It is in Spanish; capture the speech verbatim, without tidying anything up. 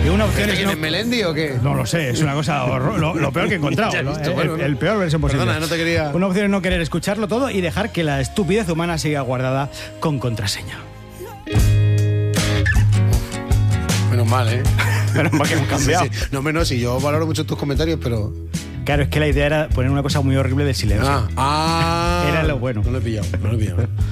Y una opción es... ¿Quién no, es Melendi o qué? No lo sé, es una cosa horror, lo, lo peor que he encontrado. Ya ¿no? visto, el, bueno, el peor versión posible. Perdona, no te quería... Una opción es no querer escucharlo todo y dejar que la estupidez humana siga guardada con contraseña. Menos mal, ¿eh? Menos mal que hemos cambiado. Sí, sí. No, menos, y yo valoro mucho tus comentarios, pero... Claro, es que la idea era poner una cosa muy horrible del silencio. Ah, ah Era lo bueno. No lo he pillado, no lo he pillado.